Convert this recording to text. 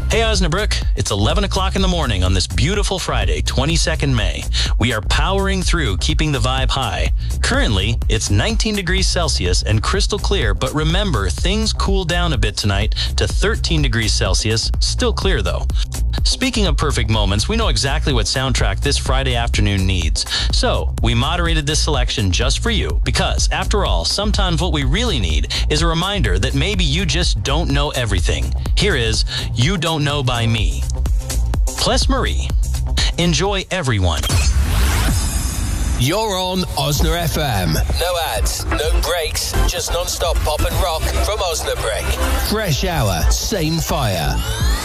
Hey Osnabrück, it's 11 o'clock in the morning on this beautiful Friday, 22nd May. We are powering through, keeping the vibe high. Currently, it's 19 degrees Celsius and crystal clear, but remember, things cool down a bit tonight to 13 degrees Celsius, still clear though. Speaking of perfect moments, we know exactly what soundtrack this Friday afternoon needs. So, we moderated this selection just for you, because, after all, sometimes what we really need is a reminder that maybe you just don't know everything. Here is You Don't Know by Me. Plus Marie. Enjoy, everyone. You're on Osna FM. No ads, no breaks, just non-stop pop and rock from Osnabrück. Fresh hour, same fire.